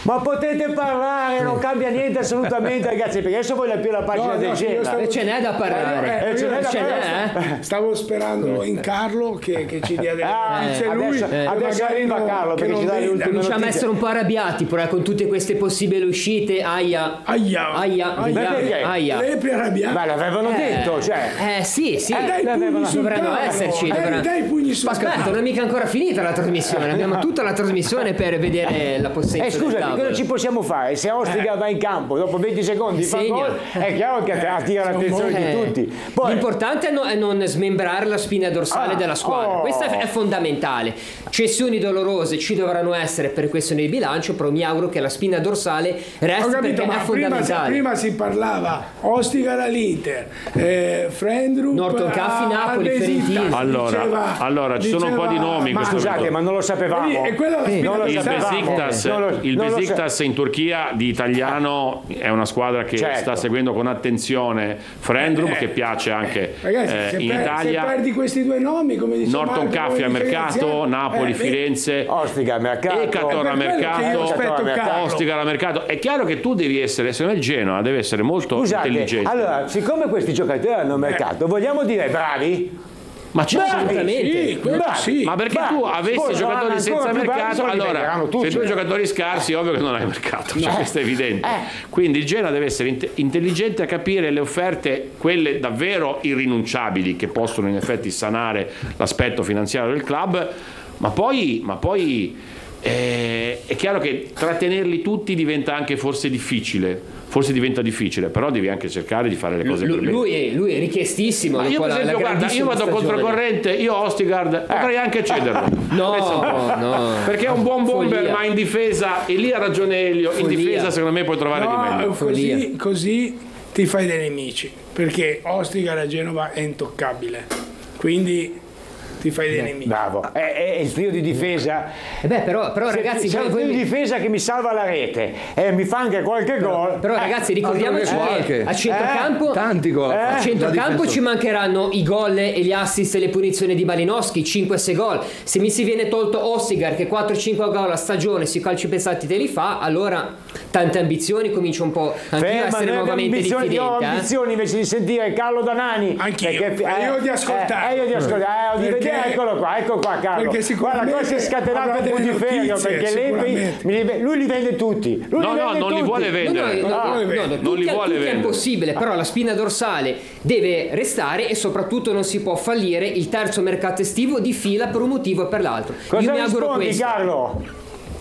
Ma potete parlare, non cambia niente assolutamente, ragazzi, perché adesso voglio più la pagina del Genoa. Ce n'è da parlare. Stavo sperando in Carlo che ci dia delle notizie. Adesso arriva Carlo perché ci dà le ultime notizie. Cominciamo a essere un po' arrabbiati però con tutte queste possibili uscite. Aia. Lei più arrabbiata. Ma l'avevano detto, cioè. Sì. Dovranno esserci. Dai pugni sul Aspetta, non è mica ancora finita la trasmissione. Abbiamo tutta la trasmissione per vedere la possenza. Scusami, cosa ci possiamo fare? Se Ostigar va in campo dopo 20 secondi fa gol, è chiaro che attira l'attenzione di tutti. Poi, l'importante è non smembrare la spina dorsale della squadra. Questo è fondamentale. Cessioni dolorose ci dovranno essere per questioni di bilancio, però mi auguro che la spina dorsale resti, perché è fondamentale. Prima si parlava Ostigar all'Inter, Frendrup, Norton Caffi, Napoli, Fiorentina. Allora ci sono un po' di nomi. Ma scusate, ma non lo sapevamo. Il Besiktas in Turchia di italiano è una squadra che sta seguendo con attenzione Frendrup, che piace anche in Italia. Se perdi questi due nomi, come dice Norton Caffi a mercato, Napoli, Firenze, Ostigar a mercato, Ekator a mercato, Ostigar a mercato. È chiaro che tu devi essere, secondo me il Genoa deve essere molto intelligente. Allora, siccome questi giocatori hanno mercato, vogliamo dire bravi? Ma assolutamente sì. Ma perché tu avessi giocatori senza mercato, allora se tu hai giocatori scarsi, ovvio che non hai mercato, questo è evidente. Quindi il Genoa deve essere intelligente a capire le offerte, quelle davvero irrinunciabili, che possono in effetti sanare l'aspetto finanziario del club, ma poi è chiaro che trattenerli tutti diventa anche forse difficile, però devi anche cercare di fare le cose per bene. Lui è richiestissimo. Io per esempio, io vado controcorrente, io Ostigar potrei anche cederlo. No. Perché è un buon bomber, ma in difesa, e lì ha ragione Elio, in difesa secondo me puoi trovare di meglio. Così ti fai dei nemici, perché Ostigar a Genova è intoccabile, quindi ti fai dei nemici. Bravo, è il trio di difesa. Però ragazzi, c'è il trio di difesa che mi salva la rete e mi fa anche qualche gol. Però ragazzi, ricordiamoci che a centrocampo tanti gol. A centrocampo ci mancheranno i gol e gli assist e le punizioni di Malinowski, 5-6 gol. Se mi si viene tolto Ostigar che 4-5 gol a stagione sui calci pensati te li fa, allora tante ambizioni, comincio un po' anche a essere nuovamente diffidente. Io ho ambizioni invece di sentire Carlo Danani. Anch'io, io di ascoltare. Di vedere. Eccolo qua Carlo. Guarda, qua si è scatenato un putiferio, perché lui li vende tutti. Non li vuole vendere. Non li vuole vendere. È impossibile, però la spina dorsale deve restare e soprattutto non si può fallire il terzo mercato estivo di fila per un motivo o per l'altro. Cosa mi auguro questo. Carlo?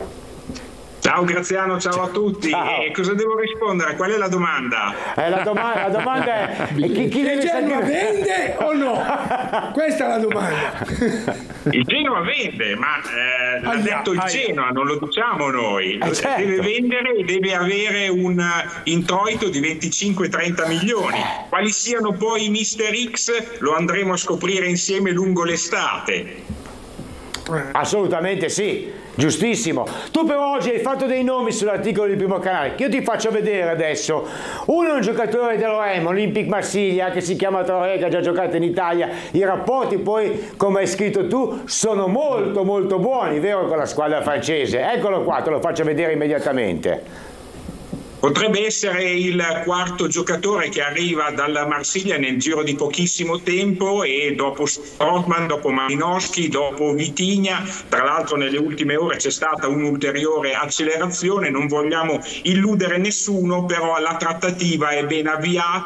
Ciao Graziano, ciao a tutti. E cosa devo rispondere? Qual è la domanda? La domanda è chi deve Genoa vende o no? Questa è la domanda. Il Genoa vende, ma l'ha detto il Genoa, non lo diciamo noi. Certo. Deve vendere e deve avere un introito di 25-30 milioni. Quali siano poi i Mister X lo andremo a scoprire insieme lungo l'estate. Assolutamente sì, giustissimo. Tu però oggi hai fatto dei nomi sull'articolo di Primo Canale che io ti faccio vedere adesso. Uno è un giocatore dell'OM, Olympique Marsiglia, che si chiama Traoré, che ha già giocato in Italia. I rapporti poi, come hai scritto tu, sono molto molto buoni, vero, con la squadra francese. Eccolo qua, te lo faccio vedere immediatamente. Potrebbe essere il quarto giocatore che arriva dalla Marsiglia nel giro di pochissimo tempo, e dopo Strootman, dopo Malinowski, dopo Vitinha, tra l'altro nelle ultime ore c'è stata un'ulteriore accelerazione. Non vogliamo illudere nessuno, però la trattativa è ben avviata.